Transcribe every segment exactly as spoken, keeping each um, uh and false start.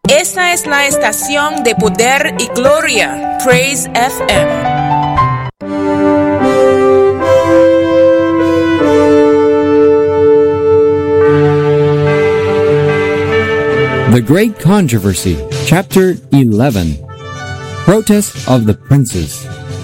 Esta es la estación de poder y gloria, Praise F M. The Great Controversy, Chapter eleven. Protest of the Princes.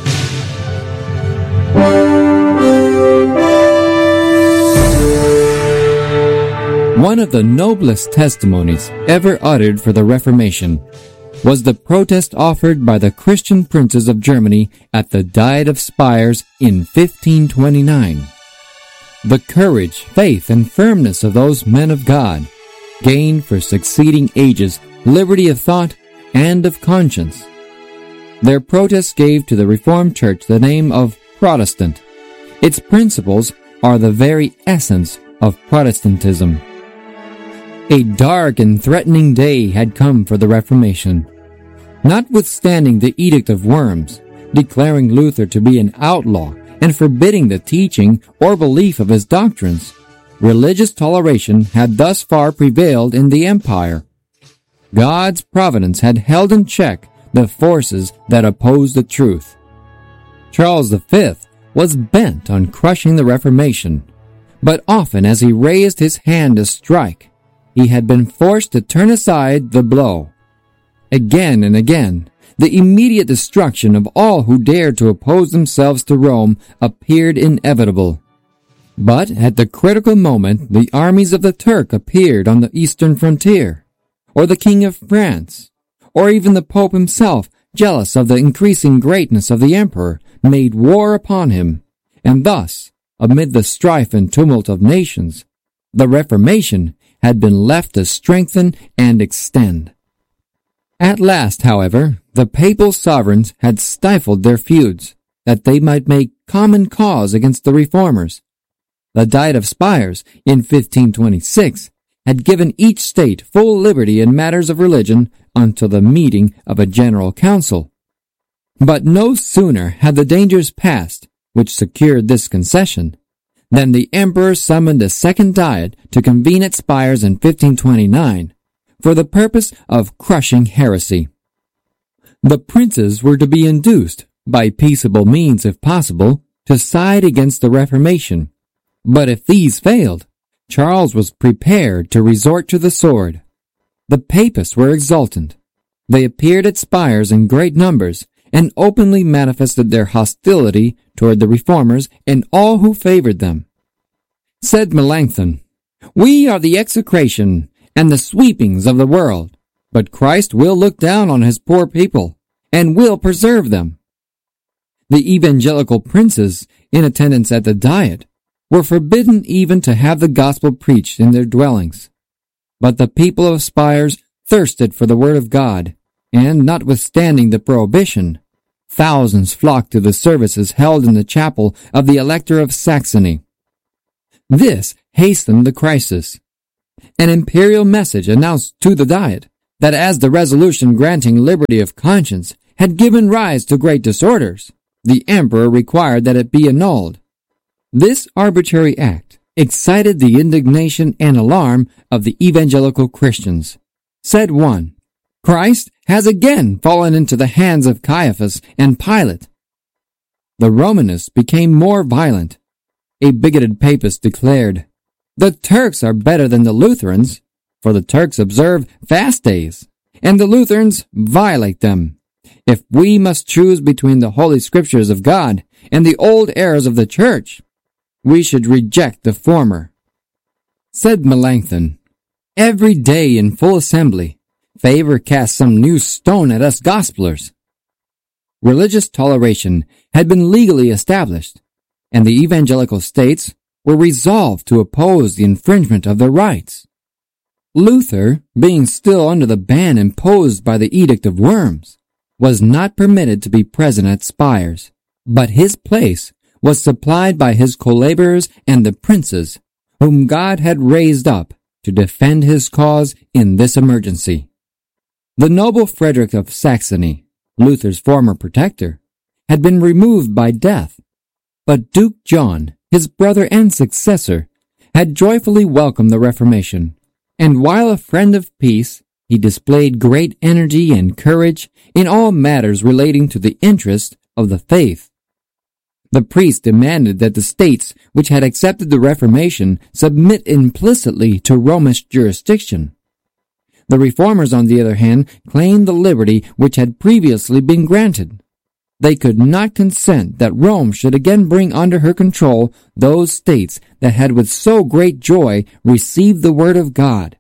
One of the noblest testimonies ever uttered for the Reformation was the protest offered by the Christian princes of Germany at the Diet of Spires in fifteen twenty-nine. The courage, faith, and firmness of those men of God gained for succeeding ages liberty of thought and of conscience. Their protests gave to the Reformed Church the name of Protestant. Its principles are the very essence of Protestantism. A dark and threatening day had come for the Reformation. Notwithstanding the Edict of Worms, declaring Luther to be an outlaw and forbidding the teaching or belief of his doctrines, religious toleration had thus far prevailed in the empire. God's providence had held in check the forces that opposed the truth. Charles the Fifth was bent on crushing the Reformation, but often as he raised his hand to strike, he had been forced to turn aside the blow. Again and again, the immediate destruction of all who dared to oppose themselves to Rome appeared inevitable. But at the critical moment, the armies of the Turk appeared on the eastern frontier, or the King of France, or even the Pope himself, jealous of the increasing greatness of the Emperor, made war upon him, and thus, amid the strife and tumult of nations, the Reformation had been left to strengthen and extend. At last, however, the papal sovereigns had stifled their feuds, that they might make common cause against the reformers. The Diet of Spires in fifteen twenty-six had given each state full liberty in matters of religion until the meeting of a general council. But no sooner had the dangers passed, which secured this concession, than the emperor summoned a second diet to convene at Spires in fifteen twenty-nine for the purpose of crushing heresy. The princes were to be induced, by peaceable means if possible, to side against the Reformation. But if these failed, Charles was prepared to resort to the sword. The papists were exultant. They appeared at Spires in great numbers and openly manifested their hostility toward the reformers and all who favored them. Said Melanchthon, "We are the execration and the sweepings of the world, but Christ will look down on his poor people and will preserve them." The evangelical princes in attendance at the Diet were forbidden even to have the gospel preached in their dwellings. But the people of Spires thirsted for the word of God, and notwithstanding the prohibition, thousands flocked to the services held in the chapel of the Elector of Saxony. This hastened the crisis. An imperial message announced to the Diet that as the resolution granting liberty of conscience had given rise to great disorders, the emperor required that it be annulled. This arbitrary act excited the indignation and alarm of the evangelical Christians. Said one, "Christ has again fallen into the hands of Caiaphas and Pilate." The Romanists became more violent. A bigoted papist declared, "The Turks are better than the Lutherans, for the Turks observe fast days, and the Lutherans violate them. If we must choose between the Holy Scriptures of God and the old errors of the Church, we should reject the former." Said Melanchthon, "Every day in full assembly, favor casts some new stone at us gospelers." Religious toleration had been legally established, and the evangelical states were resolved to oppose the infringement of their rights. Luther, being still under the ban imposed by the Edict of Worms, was not permitted to be present at Spires, but his place was supplied by his collaborators and the princes, whom God had raised up to defend his cause in this emergency. The noble Frederick of Saxony, Luther's former protector, had been removed by death, but Duke John, his brother and successor, had joyfully welcomed the Reformation, and while a friend of peace, he displayed great energy and courage in all matters relating to the interest of the faith. The priest demanded that the states which had accepted the Reformation submit implicitly to Romish jurisdiction. The Reformers, on the other hand, claimed the liberty which had previously been granted. They could not consent that Rome should again bring under her control those states that had with so great joy received the word of God.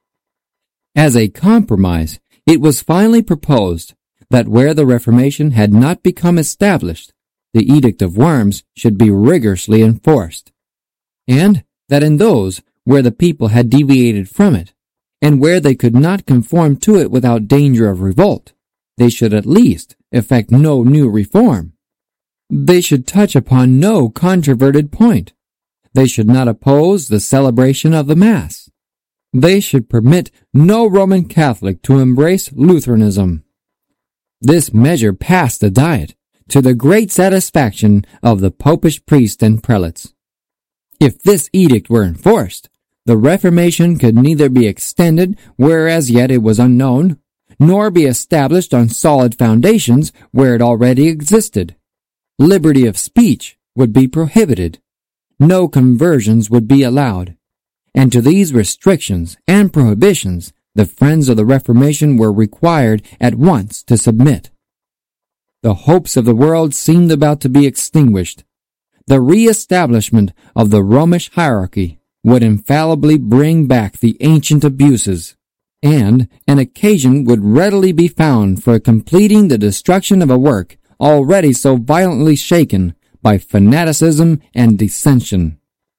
As a compromise, it was finally proposed that where the Reformation had not become established, the Edict of Worms should be rigorously enforced, and that in those where the people had deviated from it, and where they could not conform to it without danger of revolt, they should at least effect no new reform. They should touch upon no controverted point. They should not oppose the celebration of the Mass. They should permit no Roman Catholic to embrace Lutheranism. This measure passed the Diet, to the great satisfaction of the popish priests and prelates. If this edict were enforced, the Reformation could neither be extended where as yet it was unknown, nor be established on solid foundations where it already existed. Liberty of speech would be prohibited. No conversions would be allowed. And to these restrictions and prohibitions, the friends of the Reformation were required at once to submit. The hopes of the world seemed about to be extinguished. The re-establishment of the Romish hierarchy would infallibly bring back the ancient abuses, and an occasion would readily be found for completing the destruction of a work already so violently shaken by fanaticism and dissension.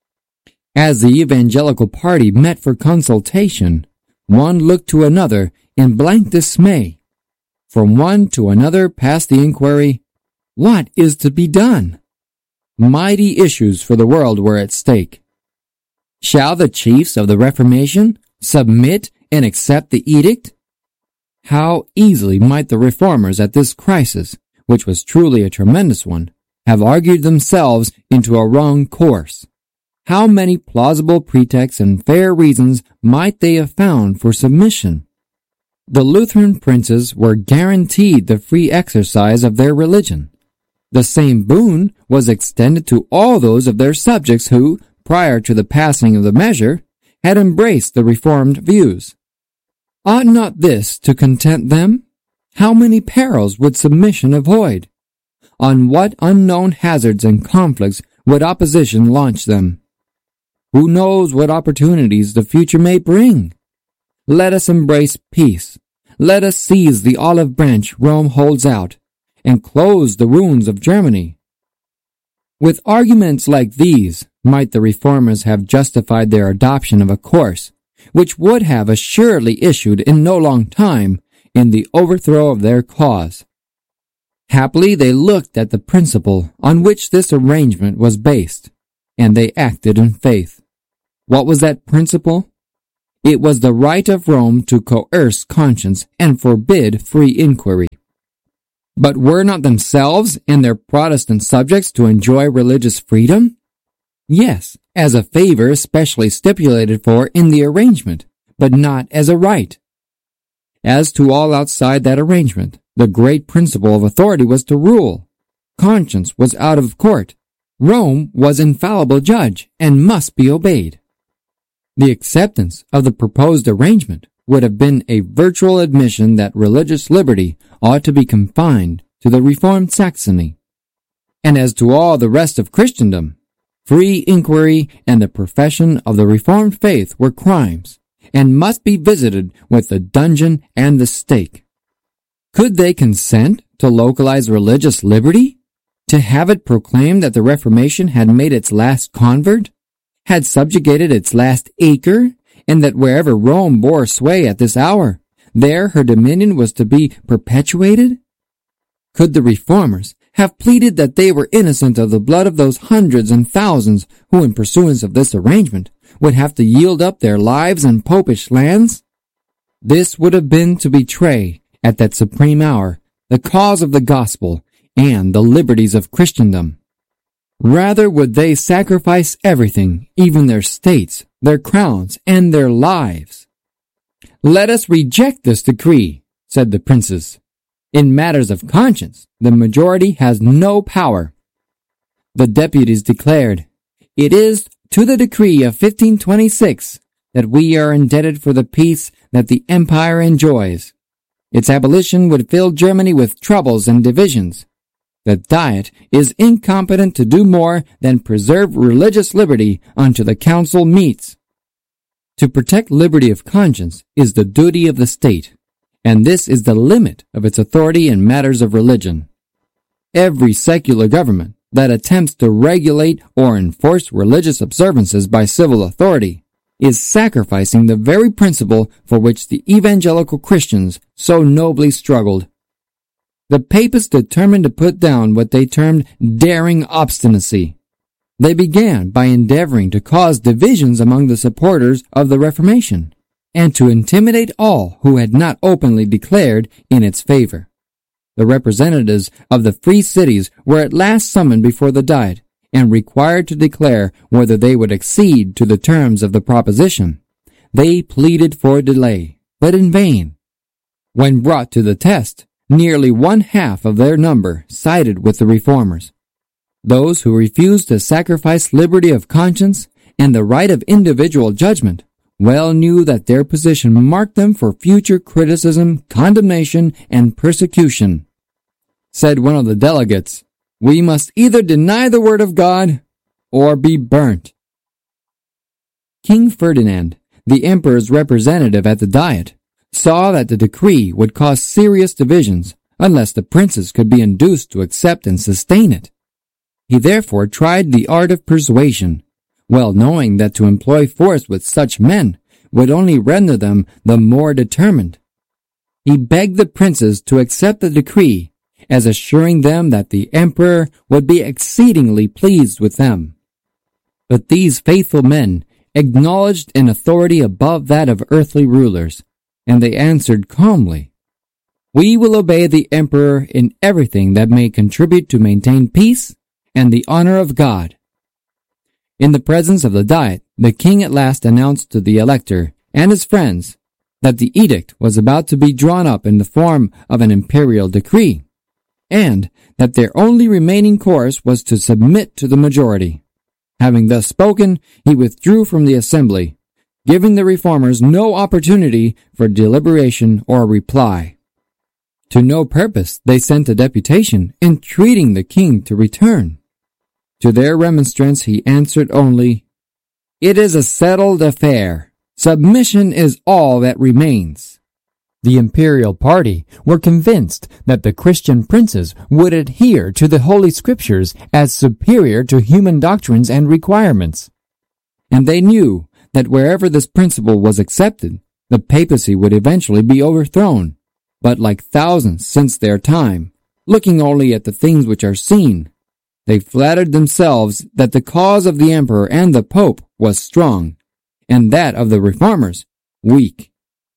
As the evangelical party met for consultation, one looked to another in blank dismay. From one to another passed the inquiry, "What is to be done?" Mighty issues for the world were at stake. Shall the chiefs of the Reformation submit and accept the edict? How easily might the Reformers at this crisis, which was truly a tremendous one, have argued themselves into a wrong course. How many plausible pretexts and fair reasons might they have found for submission? The Lutheran princes were guaranteed the free exercise of their religion. The same boon was extended to all those of their subjects who, prior to the passing of the measure, had embraced the reformed views. Ought not this to content them? How many perils would submission avoid? On what unknown hazards and conflicts would opposition launch them? Who knows what opportunities the future may bring? Let us embrace peace. Let us seize the olive branch Rome holds out, and close the wounds of Germany. With arguments like these, might the Reformers have justified their adoption of a course, which would have assuredly issued in no long time in the overthrow of their cause. Happily they looked at the principle on which this arrangement was based, and they acted in faith. What was that principle? It was the right of Rome to coerce conscience and forbid free inquiry. But were not themselves and their Protestant subjects to enjoy religious freedom? Yes, as a favor specially stipulated for in the arrangement, but not as a right. As to all outside that arrangement, the great principle of authority was to rule. Conscience was out of court. Rome was infallible judge and must be obeyed. The acceptance of the proposed arrangement would have been a virtual admission that religious liberty ought to be confined to the Reformed Saxony. And as to all the rest of Christendom, free inquiry and the profession of the Reformed faith were crimes, and must be visited with the dungeon and the stake. Could they consent to localize religious liberty? To have it proclaimed that the Reformation had made its last convert? Had subjugated its last acre, and that wherever Rome bore sway at this hour, there her dominion was to be perpetuated? Could the Reformers have pleaded that they were innocent of the blood of those hundreds and thousands who, in pursuance of this arrangement, would have to yield up their lives and popish lands? This would have been to betray, at that supreme hour, the cause of the gospel and the liberties of Christendom. Rather would they sacrifice everything, even their states, their crowns, and their lives. "Let us reject this decree," said the princes. "In matters of conscience, the majority has no power." The deputies declared, "It is to the decree of fifteen twenty-six that we are indebted for the peace that the empire enjoys. Its abolition would fill Germany with troubles and divisions. The Diet is incompetent to do more than preserve religious liberty until the council meets." To protect liberty of conscience is the duty of the state, and this is the limit of its authority in matters of religion. Every secular government that attempts to regulate or enforce religious observances by civil authority is sacrificing the very principle for which the evangelical Christians so nobly struggled. The Papists determined to put down what they termed daring obstinacy. They began by endeavoring to cause divisions among the supporters of the Reformation, and to intimidate all who had not openly declared in its favor. The representatives of the free cities were at last summoned before the Diet, and required to declare whether they would accede to the terms of the proposition. They pleaded for delay, but in vain. When brought to the test, nearly one half of their number sided with the reformers. Those who refused to sacrifice liberty of conscience and the right of individual judgment well knew that their position marked them for future criticism, condemnation, and persecution. Said one of the delegates, "We must either deny the word of God or be burnt." King Ferdinand, the emperor's representative at the Diet, saw that the decree would cause serious divisions unless the princes could be induced to accept and sustain it. He therefore tried the art of persuasion, well knowing that to employ force with such men would only render them the more determined. He begged the princes to accept the decree, as assuring them that the emperor would be exceedingly pleased with them. But these faithful men acknowledged an authority above that of earthly rulers, and they answered calmly, "We will obey the emperor in everything that may contribute to maintain peace and the honor of God." In the presence of the Diet, the king at last announced to the elector and his friends that the edict was about to be drawn up in the form of an imperial decree, and that their only remaining course was to submit to the majority. Having thus spoken, he withdrew from the assembly, giving the reformers no opportunity for deliberation or reply. To no purpose they sent a deputation entreating the king to return. To their remonstrance he answered only, "It is a settled affair. Submission is all that remains." The imperial party were convinced that the Christian princes would adhere to the Holy Scriptures as superior to human doctrines and requirements. And they knew that wherever this principle was accepted, the papacy would eventually be overthrown. But like thousands since their time, looking only at the things which are seen, they flattered themselves that the cause of the emperor and the pope was strong, and that of the reformers weak.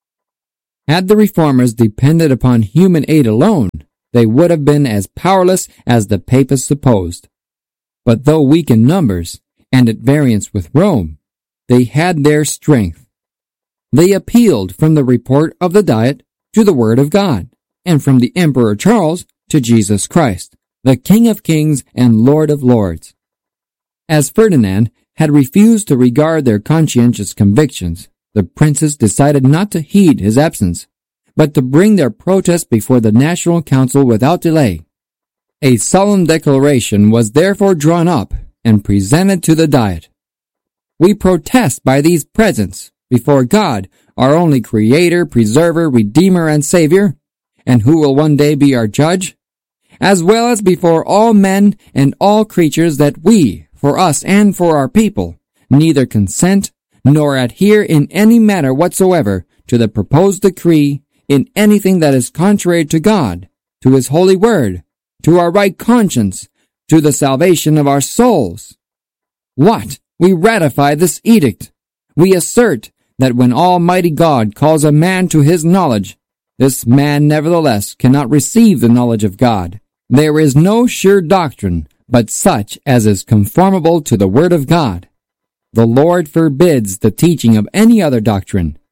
Had the reformers depended upon human aid alone, they would have been as powerless as the papists supposed. But though weak in numbers, and at variance with Rome, they had their strength. They appealed from the report of the Diet to the Word of God, and from the Emperor Charles to Jesus Christ, the King of Kings and Lord of Lords. As Ferdinand had refused to regard their conscientious convictions, the princes decided not to heed his absence, but to bring their protest before the National Council without delay. A solemn declaration was therefore drawn up and presented to the Diet. "We protest by these presents, before God, our only Creator, Preserver, Redeemer, and Savior, and who will one day be our Judge, as well as before all men and all creatures, that we, for us and for our people, neither consent nor adhere in any matter whatsoever to the proposed decree in anything that is contrary to God, to His holy word, to our right conscience, to the salvation of our souls." What? We ratify this edict. We assert that when Almighty God calls a man to His knowledge, this man nevertheless cannot receive the knowledge of God. There is no sure doctrine but such as is conformable to the Word of God. The Lord forbids the teaching of any other doctrine.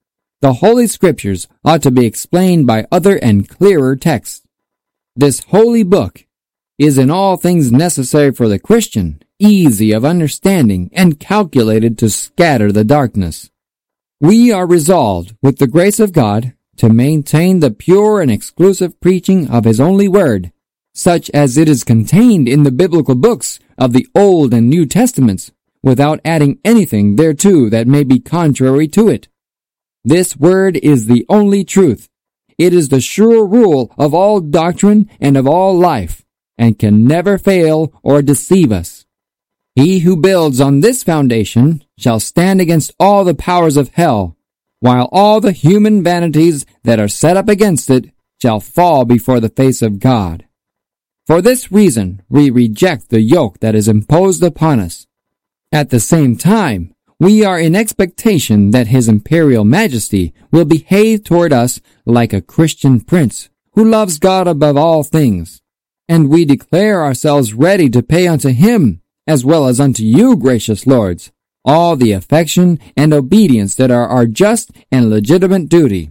the Holy Scriptures ought to be explained by other and clearer texts. This holy book is in all things necessary for the Christian, easy of understanding, and calculated to scatter the darkness. We are resolved, with the grace of God, to maintain the pure and exclusive preaching of His only Word, such as it is contained in the biblical books of the Old and New Testaments, without adding anything thereto that may be contrary to it. This Word is the only truth. It is the sure rule of all doctrine and of all life, and can never fail or deceive us. He who builds on this foundation shall stand against all the powers of hell, while all the human vanities that are set up against it shall fall before the face of God. For this reason we reject the yoke that is imposed upon us. At the same time, we are in expectation that His Imperial Majesty will behave toward us like a Christian prince who loves God above all things. And we declare ourselves ready to pay unto Him, as well as unto you, gracious lords, all the affection and obedience that are our just and legitimate duty.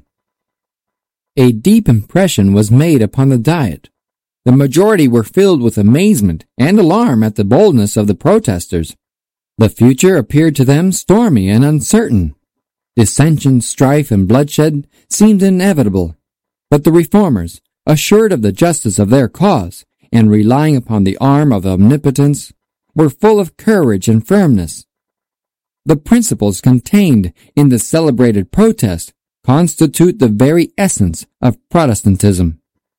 A deep impression was made upon the Diet. The majority were filled with amazement and alarm at the boldness of the protesters. The future appeared to them stormy and uncertain. Dissension, strife, and bloodshed seemed inevitable. But the reformers, assured of the justice of their cause, and relying upon the arm of omnipotence, were full of courage and firmness. The principles contained in the celebrated protest constitute the very essence of Protestantism.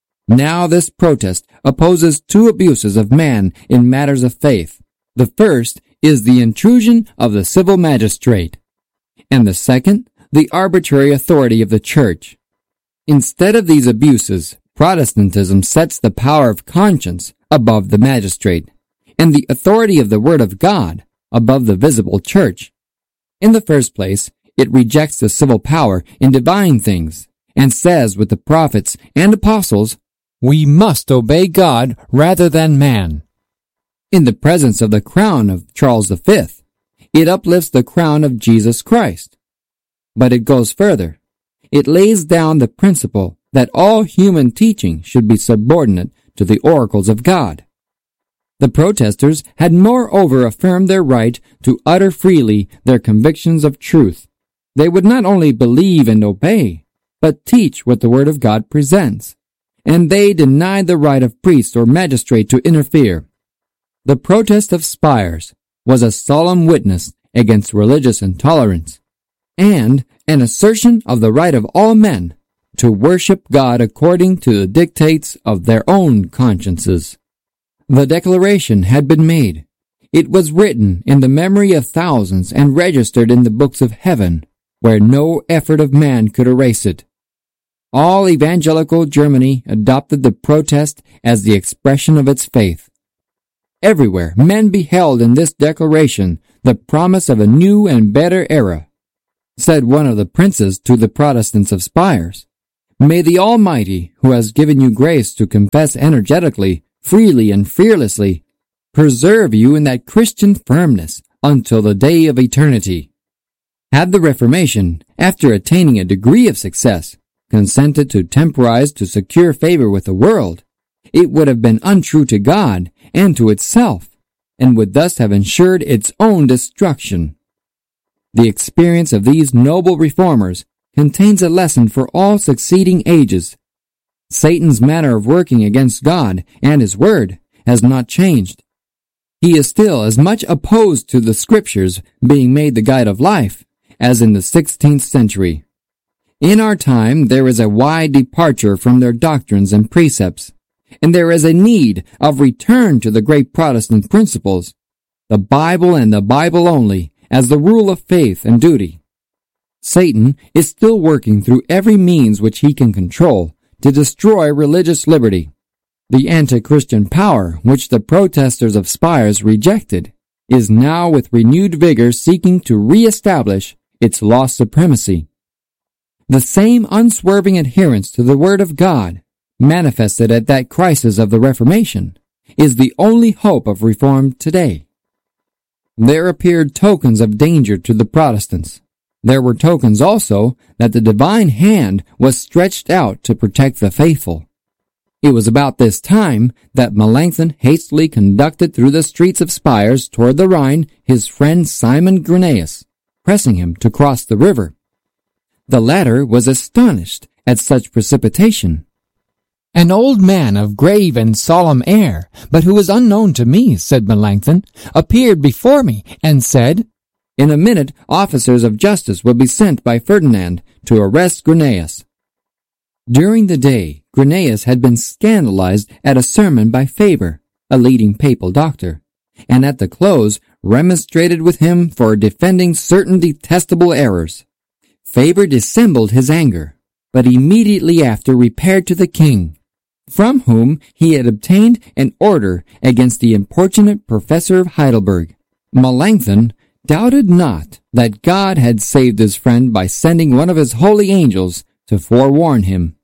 Now this protest opposes two abuses of man in matters of faith. The first is the intrusion of the civil magistrate, and the second, the arbitrary authority of the Church. Instead of these abuses, Protestantism sets the power of conscience above the magistrate, and the authority of the Word of God above the visible Church. In the first place, it rejects the civil power in divine things, and says with the prophets and apostles, "We must obey God rather than man." In the presence of the crown of Charles the Fifth, it uplifts the crown of Jesus Christ. But it goes further. It lays down the principle that all human teaching should be subordinate to the oracles of God. The protesters had moreover affirmed their right to utter freely their convictions of truth. They would not only believe and obey, but teach what the Word of God presents. And they denied the right of priest or magistrate to interfere. The protest of Spires was a solemn witness against religious intolerance, and an assertion of the right of all men to worship God according to the dictates of their own consciences. The declaration had been made. It was written in the memory of thousands and registered in the books of heaven, where no effort of man could erase it. All evangelical Germany adopted the protest as the expression of its faith. Everywhere men beheld in this declaration the promise of a new and better era. Said one of the princes to the Protestants of Spires, "May the Almighty, who has given you grace to confess energetically, freely, and fearlessly, preserve you in that Christian firmness until the day of eternity." Had the Reformation, after attaining a degree of success, consented to temporize to secure favor with the world, it would have been untrue to God and to itself, and would thus have ensured its own destruction. The experience of these noble reformers contains a lesson for all succeeding ages. Satan's manner of working against God and His Word has not changed. He is still as much opposed to the Scriptures being made the guide of life as in the sixteenth century. In our time there is a wide departure from their doctrines and precepts, and there is a need of return to the great Protestant principles, the Bible and the Bible only, as the rule of faith and duty. Satan is still working through every means which he can control to destroy religious liberty. The anti-Christian power which the protesters of Spires rejected is now with renewed vigor seeking to re-establish its lost supremacy. The same unswerving adherence to the Word of God, manifested at that crisis of the Reformation, is the only hope of reform today. There appeared tokens of danger to the Protestants. There were tokens also that the divine hand was stretched out to protect the faithful. It was about this time that Melanchthon hastily conducted through the streets of Spires toward the Rhine his friend Simon Granaeus, pressing him to cross the river. The latter was astonished at such precipitation. "An old man of grave and solemn air, but who is unknown to me," said Melanchthon, "appeared before me and said, 'In a minute officers of justice will be sent by Ferdinand to arrest Granaeus.'" During the day, Granaeus had been scandalized at a sermon by Faber, a leading papal doctor, and at the close remonstrated with him for defending certain detestable errors. Faber dissembled his anger, but immediately after repaired to the king, from whom he had obtained an order against the importunate professor of Heidelberg. Melanchthon doubted not that God had saved his friend by sending one of his holy angels to forewarn him.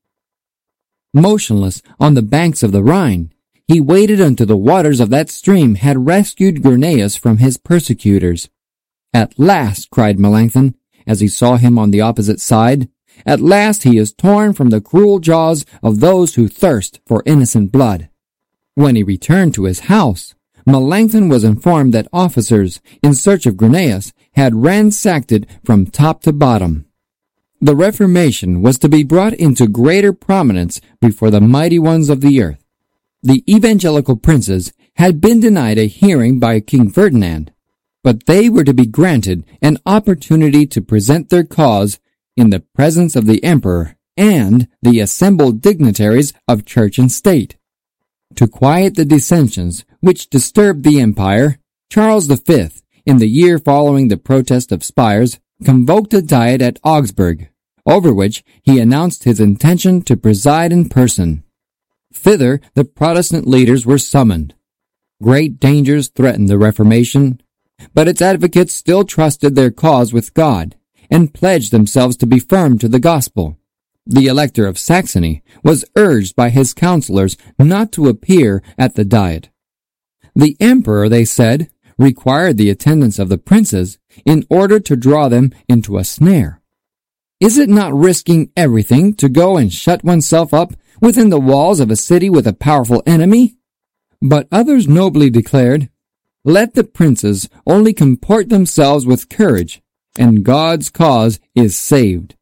Motionless on the banks of the Rhine, he waited until the waters of that stream had rescued Granaeus from his persecutors. "At last," cried Melanchthon, as he saw him on the opposite side, "at last he is torn from the cruel jaws of those who thirst for innocent blood." When he returned to his house, Melanchthon was informed that officers, in search of Granaeus, had ransacked it from top to bottom. The Reformation was to be brought into greater prominence before the mighty ones of the earth. The evangelical princes had been denied a hearing by King Ferdinand, but they were to be granted an opportunity to present their cause in the presence of the emperor and the assembled dignitaries of church and state. To quiet the dissensions which disturbed the empire, Charles the Fifth, in the year following the protest of Spires, convoked a diet at Augsburg, over which he announced his intention to preside in person. Thither the Protestant leaders were summoned. Great dangers threatened the Reformation, but its advocates still trusted their cause with God, and pledged themselves to be firm to the gospel. The Elector of Saxony was urged by his counselors not to appear at the diet. The emperor, they said, required the attendance of the princes in order to draw them into a snare. Is it not risking everything to go and shut oneself up within the walls of a city with a powerful enemy? But others nobly declared, "Let the princes only comport themselves with courage, and God's cause is saved."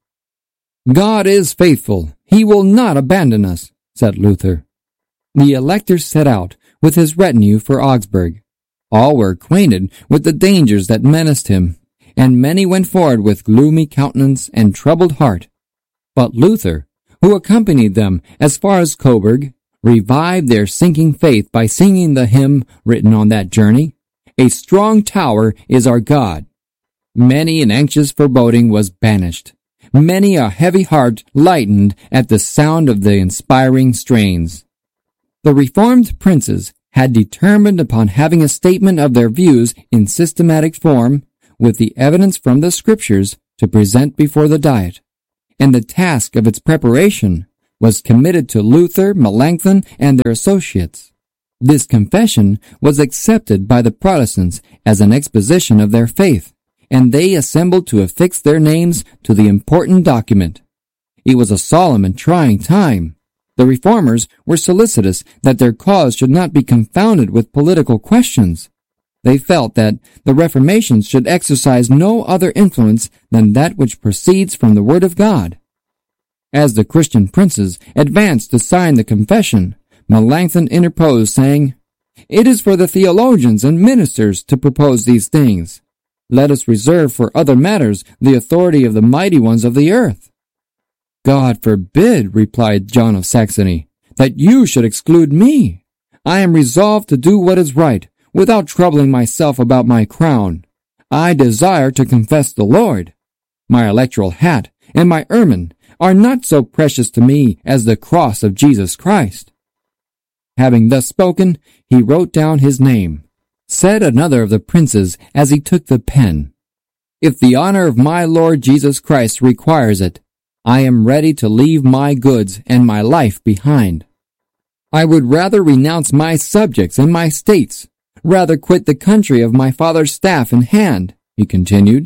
"God is faithful. He will not abandon us," said Luther. The Elector set out with his retinue for Augsburg. All were acquainted with the dangers that menaced him, and many went forward with gloomy countenance and troubled heart. But Luther, who accompanied them as far as Coburg, revived their sinking faith by singing the hymn written on that journey, "A strong tower is our God." Many an anxious foreboding was banished. Many a heavy heart lightened at the sound of the inspiring strains. The Reformed princes had determined upon having a statement of their views in systematic form, with the evidence from the Scriptures, to present before the Diet, and the task of its preparation was committed to Luther, Melanchthon, and their associates. This confession was accepted by the Protestants as an exposition of their faith, and they assembled to affix their names to the important document. It was a solemn and trying time. The Reformers were solicitous that their cause should not be confounded with political questions. They felt that the Reformation should exercise no other influence than that which proceeds from the Word of God. As the Christian princes advanced to sign the confession, Melanchthon interposed, saying, "It is for the theologians and ministers to propose these things. Let us reserve for other matters the authority of the mighty ones of the earth." "God forbid," replied John of Saxony, "that you should exclude me. I am resolved to do what is right, without troubling myself about my crown. I desire to confess the Lord. My electoral hat and my ermine are not so precious to me as the cross of Jesus Christ." Having thus spoken, he wrote down his name. Said another of the princes as he took the pen, "If the honor of my Lord Jesus Christ requires it, I am ready to leave my goods and my life behind. I would rather renounce my subjects and my states, rather quit the country of my father's staff in hand," he continued,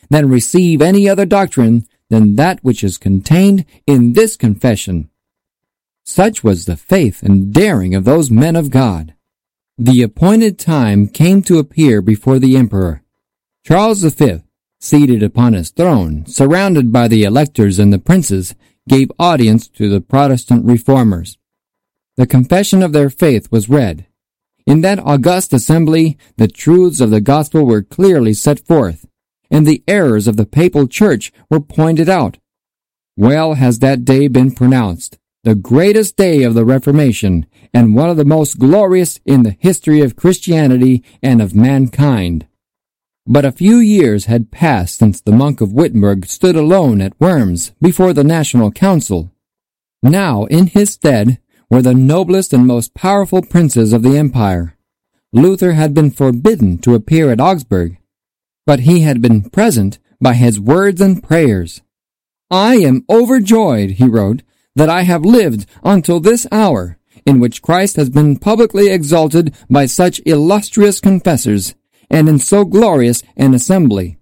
than receive any other doctrine than that which is contained in this confession. Such was the faith and daring of those men of God. The appointed time came to appear before the emperor. Charles the Fifth, seated upon his throne, surrounded by the electors and the princes, gave audience to the Protestant reformers. The confession of their faith was read. In that august assembly, the truths of the gospel were clearly set forth, and the errors of the papal church were pointed out. Well has that day been pronounced, the greatest day of the Reformation, and one of the most glorious in the history of Christianity and of mankind. But a few years had passed since the monk of Wittenberg stood alone at Worms before the National Council. Now, in his stead, were the noblest and most powerful princes of the empire. Luther had been forbidden to appear at Augsburg, but he had been present by his words and prayers. "I am overjoyed," he wrote, "that I have lived until this hour, in which Christ has been publicly exalted by such illustrious confessors, and in so glorious an assembly."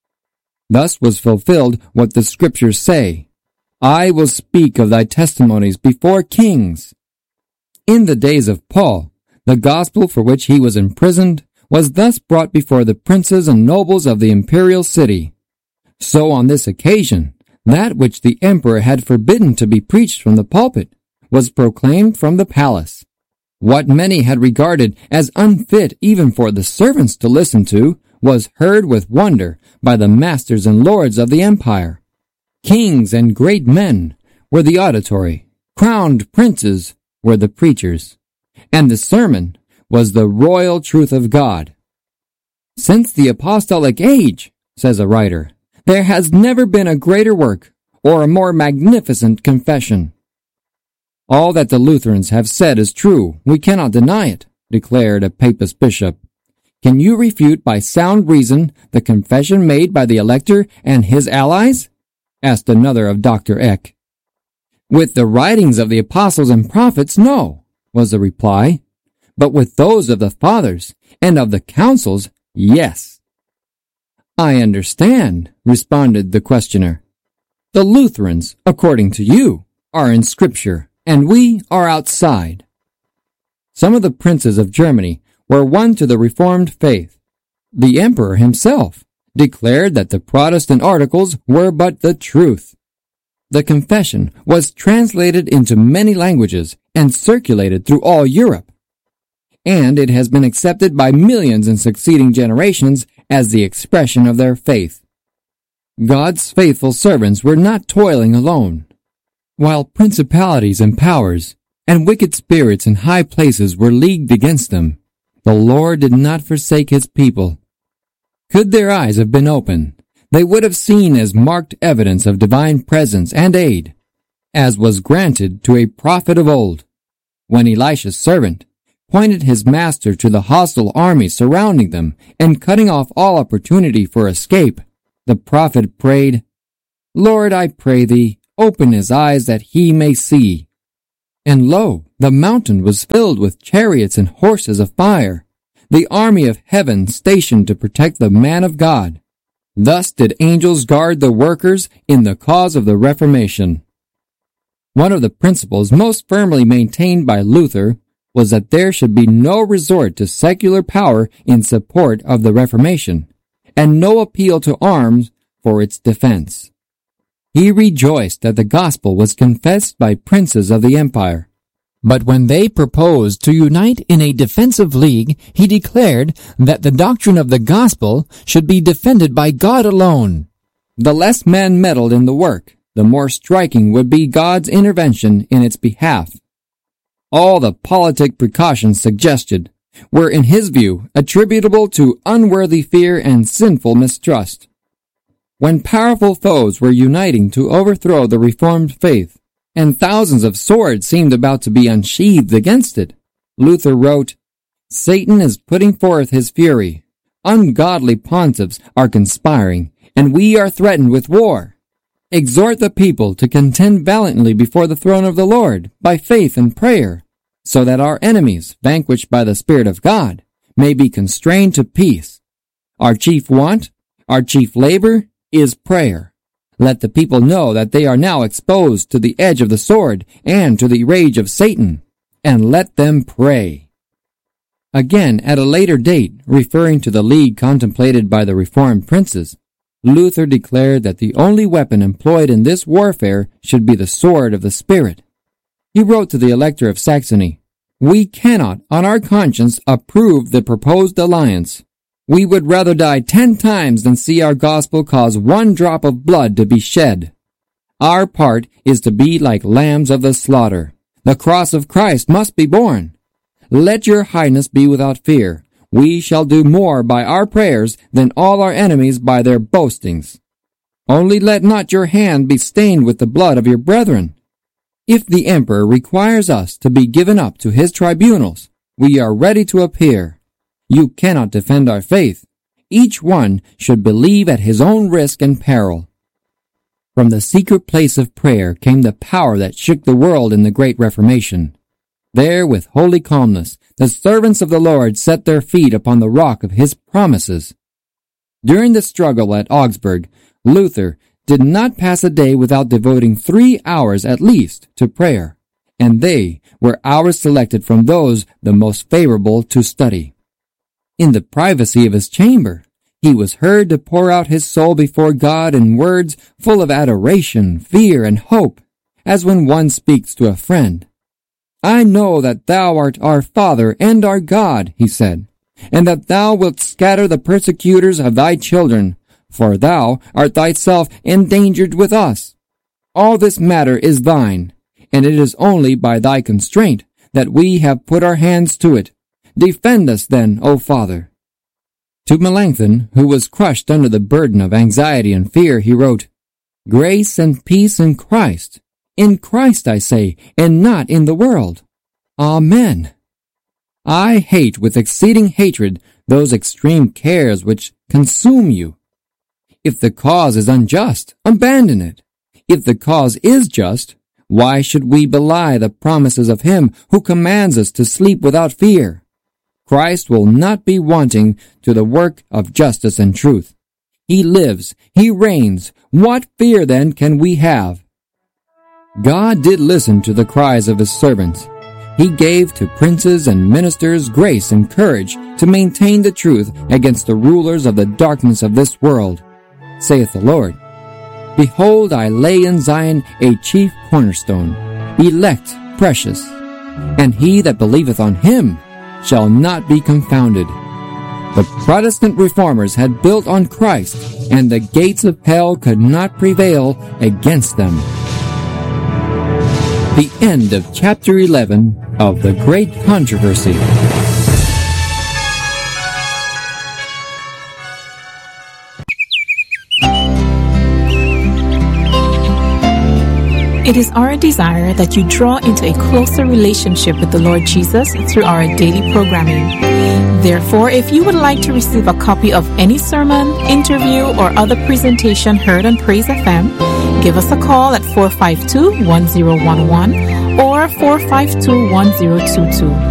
Thus was fulfilled what the Scriptures say, "I will speak of thy testimonies before kings." In the days of Paul, the gospel for which he was imprisoned was thus brought before the princes and nobles of the imperial city. So on this occasion, that which the emperor had forbidden to be preached from the pulpit was proclaimed from the palace. What many had regarded as unfit even for the servants to listen to was heard with wonder by the masters and lords of the empire. Kings and great men were the auditory, crowned princes were the preachers, and the sermon was the royal truth of God. "Since the apostolic age," says a writer, "there has never been a greater work or a more magnificent confession." "All that the Lutherans have said is true, we cannot deny it," declared a papist bishop. "Can you refute by sound reason the confession made by the elector and his allies?" asked another of Doctor Eck. "With the writings of the apostles and prophets, no," was the reply. "But with those of the fathers and of the councils, yes." "I understand," responded the questioner. "The Lutherans, according to you, are in Scripture, and we are outside." Some of the princes of Germany were won to the Reformed faith. The emperor himself declared that the Protestant articles were but the truth. The confession was translated into many languages and circulated through all Europe, and it has been accepted by millions in succeeding generations as the expression of their faith. God's faithful servants were not toiling alone. While principalities and powers and wicked spirits in high places were leagued against them, the Lord did not forsake his people. Could their eyes have been opened, they would have seen as marked evidence of divine presence and aid, as was granted to a prophet of old. When Elisha's servant pointed his master to the hostile army surrounding them and cutting off all opportunity for escape, the prophet prayed, "Lord, I pray thee, open his eyes that he may see." And lo, the mountain was filled with chariots and horses of fire, the army of heaven stationed to protect the man of God. Thus did angels guard the workers in the cause of the Reformation. One of the principles most firmly maintained by Luther was that there should be no resort to secular power in support of the Reformation, and no appeal to arms for its defense. He rejoiced that the gospel was confessed by princes of the empire. But when they proposed to unite in a defensive league, he declared that the doctrine of the gospel should be defended by God alone. The less men meddled in the work, the more striking would be God's intervention in its behalf. All the politic precautions suggested were, in his view, attributable to unworthy fear and sinful mistrust. When powerful foes were uniting to overthrow the Reformed faith, and thousands of swords seemed about to be unsheathed against it, Luther wrote, "Satan is putting forth his fury. Ungodly pontiffs are conspiring, and we are threatened with war. Exhort the people to contend valiantly before the throne of the Lord by faith and prayer, so that our enemies, vanquished by the Spirit of God, may be constrained to peace. Our chief want? Our chief labor is prayer. Let the people know that they are now exposed to the edge of the sword and to the rage of Satan, and let them pray. Again, at a later date, referring to the league contemplated by the Reformed princes, Luther declared that the only weapon employed in this warfare should be the sword of the Spirit. He wrote to the Elector of Saxony, "We cannot, on our conscience, approve the proposed alliance. We would rather die ten times than see our gospel cause one drop of blood to be shed. Our part is to be like lambs of the slaughter. The cross of Christ must be borne. Let your highness be without fear. We shall do more by our prayers than all our enemies by their boastings. Only let not your hand be stained with the blood of your brethren. If the emperor requires us to be given up to his tribunals, we are ready to appear. You cannot defend our faith. Each one should believe at his own risk and peril." From the secret place of prayer came the power that shook the world in the Great Reformation. There, with holy calmness, the servants of the Lord set their feet upon the rock of his promises. During the struggle at Augsburg, Luther did not pass a day without devoting three hours at least to prayer, and they were hours selected from those the most favorable to study. In the privacy of his chamber, he was heard to pour out his soul before God in words full of adoration, fear, and hope, as when one speaks to a friend. "I know that thou art our Father and our God," he said, "and that thou wilt scatter the persecutors of thy children, for thou art thyself endangered with us. All this matter is thine, and it is only by thy constraint that we have put our hands to it. Defend us then, O Father." To Melanchthon, who was crushed under the burden of anxiety and fear, he wrote, "Grace and peace in Christ. In Christ, I say, and not in the world. Amen. I hate with exceeding hatred those extreme cares which consume you. If the cause is unjust, abandon it. If the cause is just, why should we belie the promises of him who commands us to sleep without fear? Christ will not be wanting to the work of justice and truth. He lives, he reigns. What fear then can we have? God did listen to the cries of his servants. He gave to princes and ministers grace and courage to maintain the truth against the rulers of the darkness of this world. Saith the Lord, "Behold, I lay in Zion a chief cornerstone, elect, precious, and he that believeth on him shall not be confounded." The Protestant reformers had built on Christ, and the gates of hell could not prevail against them. The end of chapter eleven of The Great Controversy. It is our desire that you draw into a closer relationship with the Lord Jesus through our daily programming. Therefore, if you would like to receive a copy of any sermon, interview, or other presentation heard on Praise F M, give us a call at four five two, one zero one one or four five two, one zero two two.